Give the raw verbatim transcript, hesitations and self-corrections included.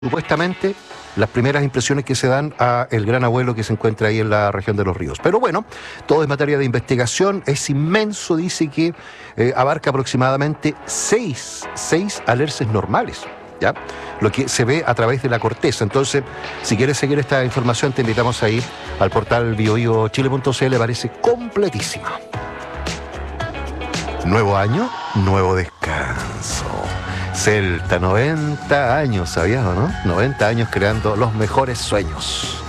supuestamente las primeras impresiones que se dan a el gran abuelo que se encuentra ahí en la región de Los Ríos. Pero bueno, todo es materia de investigación, es inmenso, dice que eh, abarca aproximadamente seis, seis alerces normales, ¿ya? Lo que se ve a través de la corteza. Entonces, si quieres seguir esta información, te invitamos a ir al portal bio bio chile punto c l, parece completísima. Nuevo año, nuevo descanso. Celta, noventa años, ¿sabías o no? noventa años creando los mejores sueños.